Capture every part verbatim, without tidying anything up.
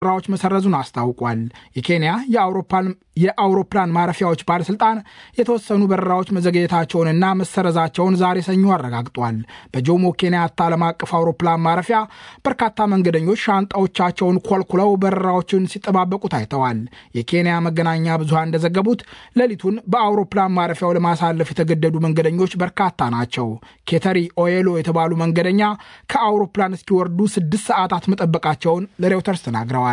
ራዎች መሰረዙን አስታውቋል። የኬንያ የአውሮፓን የአውሮፕላን ማረፊያዎች ባለስልጣን የተወሰኑ በረራዎች መዘግየታቸውንና መሰረዛቸውን ዛሬ ሰኞ አረጋግጧል። በጆሞ ኬንያታ ዓለም አቀፍ አውሮፕላን ማረፊያ በርካታ መንገደኞች ሻንጣዎቻቸውን ኮልኩለው በረራዎችን ሲጠባበቁ ታይተዋል። የኬንያ መገናኛ ብዙሃን እንደዘገቡት ሌሊቱን በአውሮፕላን ማረፊያው ለማሳለፍ የተገደዱ መንገደኞች በርካታ ናቸው። ኬተሪ ኦየሎ የተባሉ መንገደኛ ከአውሮፕላን እስኪወርዱ ስድስት ሰዓታት መጠበቃቸውን ለሬውተርስ ተናግረዋል።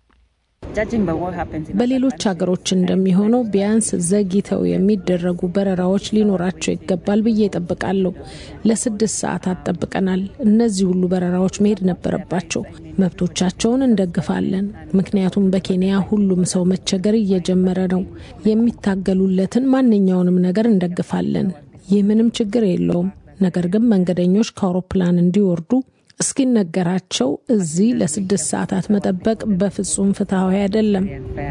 በሌሎች ሀገሮች እንደሚሆነው ቢያንስ ዘግይተው የሚደረጉ በረራዎች ሊኖራቸው ይገባል ብዬ እጠብቃለሁ። ለስድስት ሰዓታት ጠብቀናል። እነዚህ ሁሉ በረራዎች መሄድ ነበረባቸው። መብቶቻቸውን እንደግፋለን። ምክንያቱም በኬንያ ሁሉም ሰው መቸገር እየጀመረ ነው። የሚታገሉለትን ማንኛውንም ነገር እንደግፋለን። ይህ ምንም ችግር የለውም። ነገር ግን መንገደኞች ከአውሮፕላን እንዲወርዱ እስኪነገራቸው እዚህ ለስድስት ሰዓታት መጠበቅ በፍጹም ፍትሃዊ አይደለም።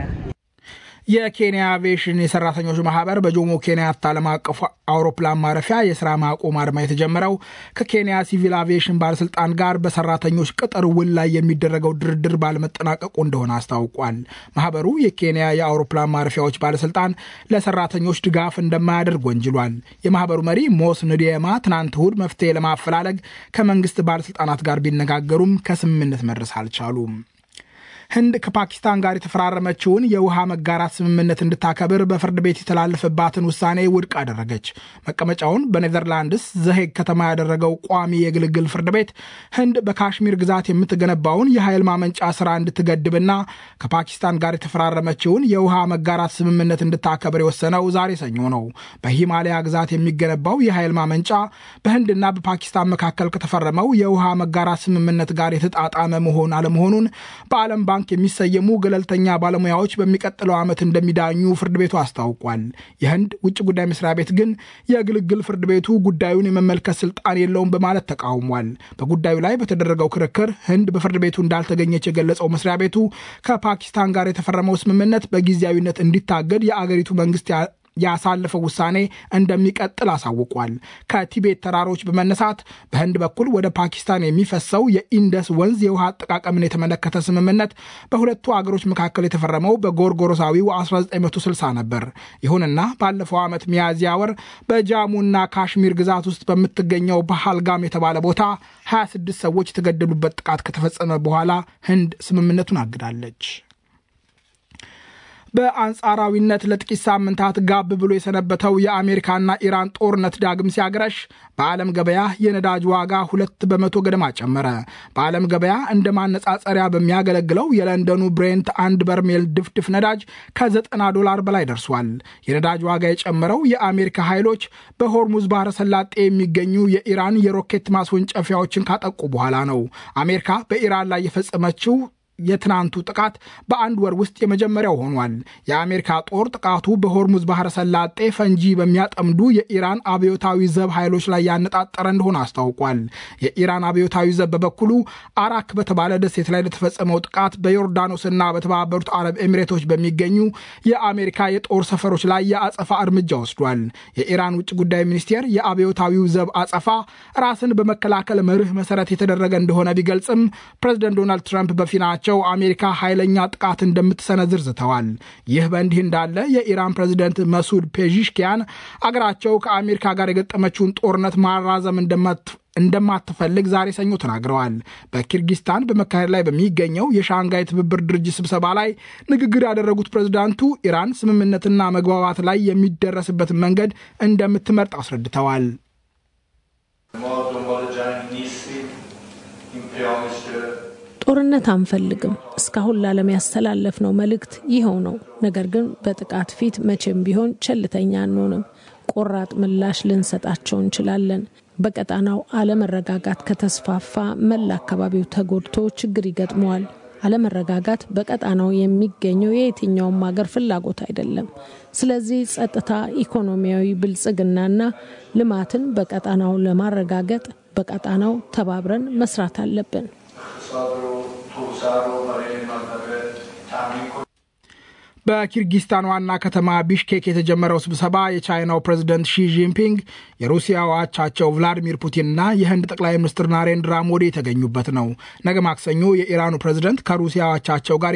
የኬንያ አቪዬሽን የሰራተኞች ማህበር በጆሞ ኬንያታ ዓለም አቀፍ አውሮፕላን ማረፊያ የሥራ ማቆም አድማ የተጀመረው ከኬንያ ሲቪል አቪዬሽን ባለስልጣን ጋር በሰራተኞች ቅጥር ውል ላይ የሚደረገው ድርድር ባለመጠናቀቁ እንደሆነ አስታውቋል። ማህበሩ የኬንያ የአውሮፕላን ማረፊያዎች ባለስልጣን ለሰራተኞች ድጋፍ እንደማያደርግ ወንጅሏል። የማህበሩ መሪ ሞስ ንዲየማ ትናንት እሁድ መፍትሄ ለማፈላለግ ከመንግስት ባለስልጣናት ጋር ቢነጋገሩም ከስምምነት መድረስ አልቻሉም። ህንድ ከፓኪስታን ጋር የተፈራረመችውን የውሃ መጋራት ስምምነት እንድታከብር በፍርድ ቤት የተላለፈባትን ውሳኔ ውድቅ አደረገች። መቀመጫውን በኔዘርላንድስ ዘሄግ ከተማ ያደረገው ቋሚ የግልግል ፍርድ ቤት ህንድ በካሽሚር ግዛት የምትገነባውን የኃይል ማመንጫ ስራ እንድትገድብና ከፓኪስታን ጋር የተፈራረመችውን የውሃ መጋራት ስምምነት እንድታከብር የወሰነው ዛሬ ሰኞ ነው። በሂማሊያ ግዛት የሚገነባው የኃይል ማመንጫ በህንድና በፓኪስታን መካከል ከተፈረመው የውሃ መጋራት ስምምነት ጋር የተጣጣመ መሆን አለመሆኑን በዓለም ባንክ የሚሰየሙ ገለልተኛ ባለሙያዎች በሚቀጥለው ዓመት እንደሚዳኙ ፍርድ ቤቱ አስታውቋል። የህንድ ውጭ ጉዳይ መስሪያ ቤት ግን የግልግል ፍርድ ቤቱ ጉዳዩን የመመልከት ስልጣን የለውም በማለት ተቃውሟል። በጉዳዩ ላይ በተደረገው ክርክር ህንድ በፍርድ ቤቱ እንዳልተገኘች የገለጸው መስሪያ ቤቱ ከፓኪስታን ጋር የተፈረመው ስምምነት በጊዜያዊነት እንዲታገድ የአገሪቱ መንግስት ያሳለፈው ውሳኔ እንደሚቀጥል አሳውቋል። ከቲቤት ተራሮች በመነሳት በህንድ በኩል ወደ ፓኪስታን የሚፈሰው የኢንደስ ወንዝ የውሃ አጠቃቀምን የተመለከተ ስምምነት በሁለቱ አገሮች መካከል የተፈረመው በጎርጎሮሳዊው አስራ ዘጠኝ መቶ ስልሳ ነበር። ይሁንና ባለፈው ዓመት ሚያዝያ ወር በጃሙና ካሽሚር ግዛት ውስጥ በምትገኘው በሃልጋም የተባለ ቦታ ሀያ ስድስት ሰዎች የተገደሉበት ጥቃት ከተፈጸመ በኋላ ህንድ ስምምነቱን አግዳለች። በአንጻራዊነት ለጥቂት ሳምንታት ጋብ ብሎ የሰነበተው የአሜሪካና ኢራን ጦርነት ዳግም ሲያገረሽ በዓለም ገበያ የነዳጅ ዋጋ ሁለት በመቶ ገደማ ጨመረ። በዓለም ገበያ እንደ ማነጻጸሪያ በሚያገለግለው የለንደኑ ብሬንት አንድ በርሜል ድፍድፍ ነዳጅ ከዘጠና ዶላር በላይ ደርሷል። የነዳጅ ዋጋ የጨመረው የአሜሪካ ኃይሎች በሆርሙዝ ባህረ ሰላጤ የሚገኙ የኢራን የሮኬት ማስወንጨፊያዎችን ካጠቁ በኋላ ነው። አሜሪካ በኢራን ላይ የፈጸመችው የትናንቱ ጥቃት በአንድ ወር ውስጥ የመጀመሪያው ሆኗል። የአሜሪካ ጦር ጥቃቱ በሆርሙዝ ባህረ ሰላጤ ፈንጂ በሚያጠምዱ የኢራን አብዮታዊ ዘብ ኃይሎች ላይ ያነጣጠረ እንደሆነ አስታውቋል። የኢራን አብዮታዊ ዘብ በበኩሉ አራክ በተባለ ደሴት ላይ ለተፈጸመው ጥቃት በዮርዳኖስና በተባበሩት አረብ ኤሚሬቶች በሚገኙ የአሜሪካ የጦር ሰፈሮች ላይ የአጸፋ እርምጃ ወስዷል። የኢራን ውጭ ጉዳይ ሚኒስቴር የአብዮታዊው ዘብ አጸፋ ራስን በመከላከል መርህ መሰረት የተደረገ እንደሆነ ቢገልጽም ፕሬዝዳንት ዶናልድ ትራምፕ በፊናቸው አሜሪካ ኃይለኛ ጥቃት እንደምትሰነዝር ዝተዋል። ይህ በእንዲህ እንዳለ የኢራን ፕሬዝዳንት መሱድ ፔጂሽኪያን አገራቸው ከአሜሪካ ጋር የገጠመችውን ጦርነት ማራዘም እንደማትፈልግ ዛሬ ሰኞ ተናግረዋል። በኪርጊስታን በመካሄድ ላይ በሚገኘው የሻንጋይ ትብብር ድርጅት ስብሰባ ላይ ንግግር ያደረጉት ፕሬዝዳንቱ ኢራን ስምምነትና መግባባት ላይ የሚደረስበት መንገድ እንደምትመርጥ አስረድተዋል። ጦርነት አንፈልግም። እስካሁን ለዓለም ያስተላለፍነው መልእክት ይኸው ነው። ነገር ግን በጥቃት ፊት መቼም ቢሆን ቸልተኛ አንሆንም። ቆራጥ ምላሽ ልንሰጣቸው እንችላለን። በቀጣናው አለመረጋጋት ከተስፋፋ መላ አካባቢው ተጎድቶ ችግር ይገጥመዋል። አለመረጋጋት በቀጣናው የሚገኘው የየትኛውም ሀገር ፍላጎት አይደለም። ስለዚህ ጸጥታ፣ ኢኮኖሚያዊ ብልጽግናና ልማትን በቀጣናው ለማረጋገጥ በቀጣናው ተባብረን መስራት አለብን። በኪርጊስታን ዋና ከተማ ቢሽኬክ የተጀመረው ስብሰባ የቻይናው ፕሬዝዳንት ሺ ጂንፒንግ የሩሲያው አቻቸው ቭላዲሚር ፑቲንና የህንድ ጠቅላይ ሚኒስትር ናሬንድራ ሞዲ የተገኙበት ነው። ነገ ማክሰኞ የኢራኑ ፕሬዝዳንት ከሩሲያው አቻቸው ጋር